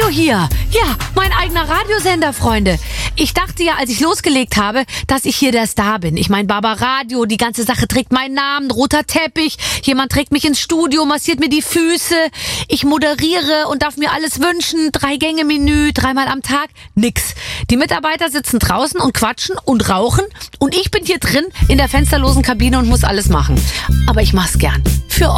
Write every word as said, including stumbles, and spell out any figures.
hier. Ja, mein eigener Radiosender, Freunde. Ich dachte ja, als ich losgelegt habe, dass ich hier der Star bin. Ich meine, Barbaradio, die ganze Sache trägt meinen Namen, roter Teppich. Jemand trägt mich ins Studio, massiert mir die Füße. Ich moderiere und darf mir alles wünschen. Drei-Gänge-Menü, dreimal am Tag. Nix. Die Mitarbeiter sitzen draußen und quatschen und rauchen. Und ich bin hier drin in der fensterlosen Kabine und muss alles machen. Aber ich mach's gern. Für euch.